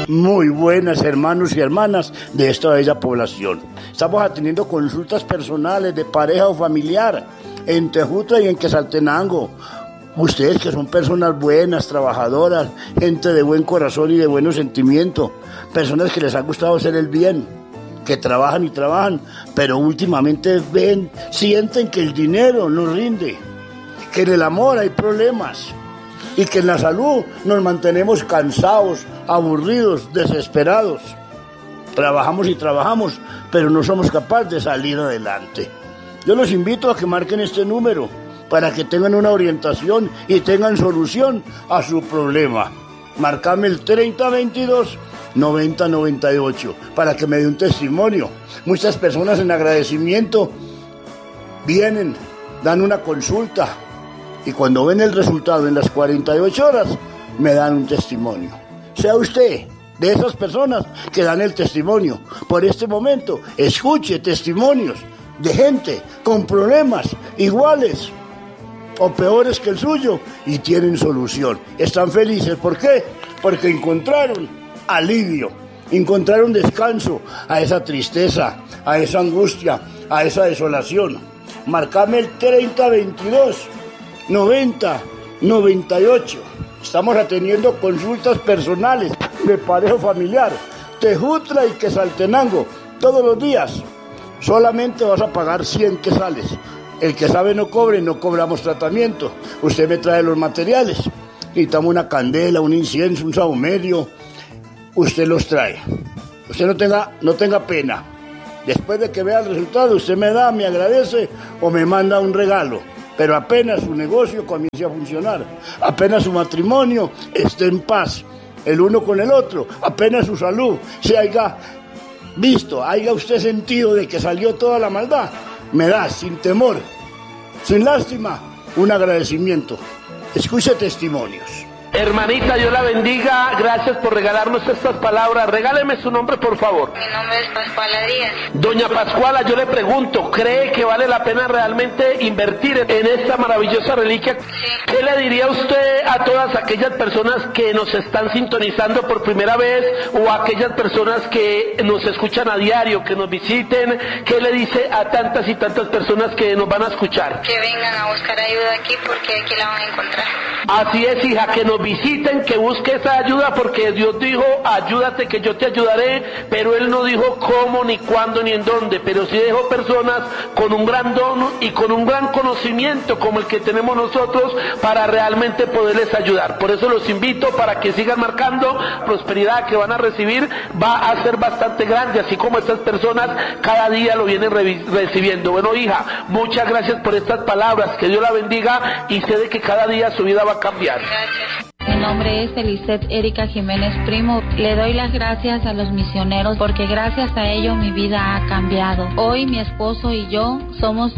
Muy buenas, hermanos y hermanas de esta bella población. Estamos atendiendo consultas personales de pareja o familiar en Tejutla y en Quetzaltenango. Ustedes que son personas buenas, trabajadoras, gente de buen corazón y de buenos sentimientos, personas que les ha gustado hacer el bien, que trabajan y trabajan, pero últimamente sienten que el dinero no rinde, que en el amor hay problemas y que en la salud nos mantenemos cansados, aburridos, desesperados. Trabajamos y trabajamos, pero no somos capaces de salir adelante. Yo los invito a que marquen este número para que tengan una orientación y tengan solución a su problema. Marcame el 3022-9098 para que me dé un testimonio. Muchas personas en agradecimiento vienen, dan una consulta y cuando ven el resultado en las 48 horas me dan un testimonio. Sea usted de esas personas que dan el testimonio. Por este momento, escuche testimonios de gente con problemas iguales o peores que el suyo y tienen solución. Están felices. ¿Por qué? Porque encontraron alivio, encontraron descanso a esa tristeza, a esa angustia, a esa desolación. Marcame el 3022-9098. Estamos atendiendo consultas personales de pareja familiar, Tejutla y Quetzaltenango, todos los días. Solamente vas a pagar 100 quetzales. El que sabe no cobre, no cobramos tratamiento. Usted me trae los materiales. Necesitamos una candela, un incienso, un saumerio. Usted los trae. Usted no tenga pena. Después de que vea el resultado, usted me da, me agradece o me manda un regalo. Pero apenas su negocio comience a funcionar, apenas su matrimonio esté en paz, el uno con el otro, apenas su salud se haya visto, haya usted sentido de que salió toda la maldad, me da sin temor, sin lástima, un agradecimiento. Escuche testimonios. Hermanita, Dios la bendiga, gracias por regalarnos estas palabras. Regáleme su nombre, por favor. Mi nombre es Pascuala Díaz. Doña Pascuala, yo le pregunto, ¿cree que vale la pena realmente invertir en esta maravillosa reliquia? Sí. ¿Qué le diría usted a todas aquellas personas que nos están sintonizando por primera vez o a aquellas personas que nos escuchan a diario, que nos visiten? ¿Qué le dice a tantas y tantas personas que nos van a escuchar? Que vengan a buscar ayuda aquí porque aquí la van a encontrar. Así es, hija, que nos visiten, que busque esa ayuda, porque Dios dijo, ayúdate que yo te ayudaré, pero Él no dijo cómo, ni cuándo, ni en dónde, pero sí dejó personas con un gran don y con un gran conocimiento como el que tenemos nosotros para realmente poderles ayudar. Por eso los invito para que sigan marcando. Prosperidad que van a recibir va a ser bastante grande, así como estas personas cada día lo vienen recibiendo. Bueno, hija, muchas gracias por estas palabras, que Dios la bendiga y sé de que cada día su vida va a cambiar. Gracias. Mi nombre es Eliseth Erika Jiménez Primo. Le doy las gracias a los misioneros porque gracias a ellos mi vida ha cambiado. Hoy mi esposo y yo somos